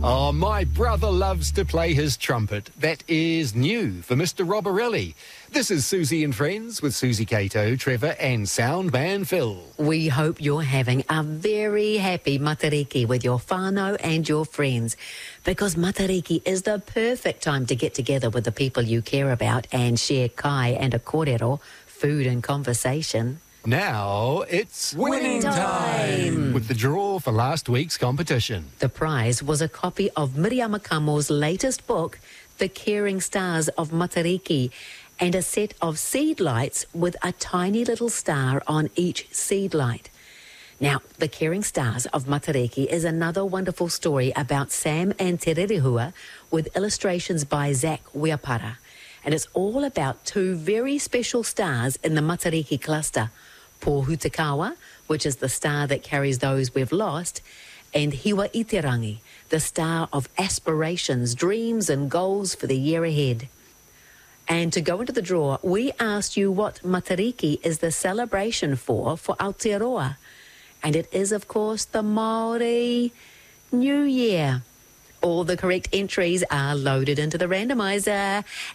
Oh, my brother loves to play his trumpet. That is new for Mr. Roborelli. This is Susie and Friends with Susie Cato, Trevor and Soundman Phil. We hope you're having a very happy Matariki with your whānau and your friends, because Matariki is the perfect time to get together with the people you care about and share kai and a kōrero, food and conversation. Now it's Winning time! with the draw for last week's competition. The prize was a copy of Miriam Akamo's latest book, The Caring Stars of Matariki, and a set of seed lights with a tiny little star on each seed light. Now, The Caring Stars of Matariki is another wonderful story about Sam and Te Rerehua with illustrations by Zach Weapara. And it's all about two very special stars in the Matariki cluster, Pōhutakawa, which is the star that carries those we've lost, and Hiwa Iterangi, the star of aspirations, dreams and goals for the year ahead. And to go into the draw, we asked you what Matariki is the celebration for Aotearoa. And it is, of course, the Māori New Year. All the correct entries are loaded into the randomizer.